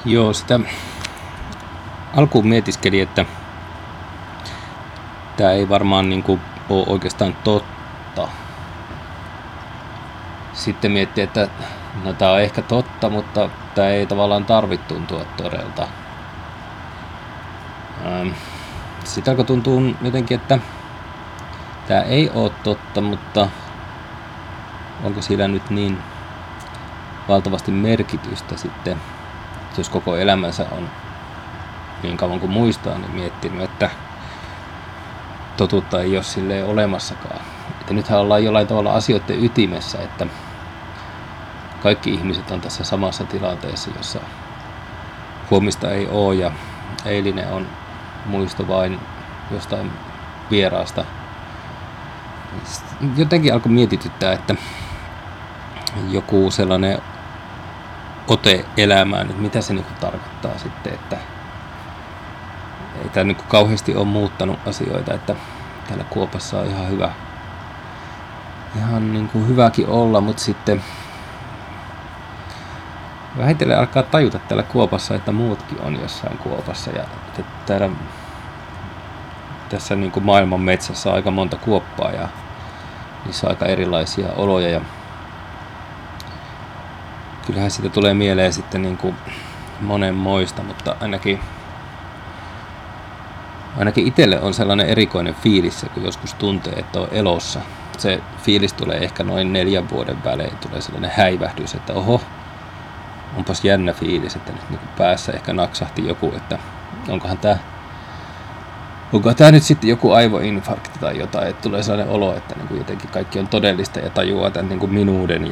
Joo, sitä alkuun mietiskelin, että tämä ei varmaan ole oikeastaan totta. Sitten mietin, että no tämä on ehkä totta, mutta tämä ei tavallaan tarvitse tuntua todelta. Sitten alkoi tuntua jotenkin, että tämä ei ole totta, mutta onko sillä nyt niin valtavasti merkitystä sitten, jos koko elämänsä on niin kauan kuin muistaa, niin miettinyt, että totuutta ei ole silleen olemassakaan. Että nythän ollaan jollain tavalla asioiden ytimessä, että kaikki ihmiset on tässä samassa tilanteessa, jossa huomista ei ole ja eilinen on muisto vain jostain vieraasta. Jotenkin alkoi mietityttää, että joku sellainen ote elämään, että mitä se tarkoittaa sitten, että ei tämä kauheasti ole muuttanut asioita, että täällä Kuopassa on ihan hyvä, hyväkin olla, mutta sitten vähitellen alkaa tajuta täällä Kuopassa, että muutkin on jossain Kuopassa ja että tässä maailman metsässä on aika monta kuoppaa ja niissä on aika erilaisia oloja ja kyllähän siitä tulee mieleen sitten monenmoista, mutta ainakin itselle on sellainen erikoinen fiilis, kun joskus tuntee, että on elossa. Se fiilis tulee ehkä noin 4 vuoden välein, tulee sellainen häivähdys, että oho, onpas jännä fiilis, että nyt päässä ehkä naksahti joku, että onko tämä nyt sitten joku aivoinfarkti tai jotain, että tulee sellainen olo, että jotenkin kaikki on todellista ja tajuaa tämän minuuden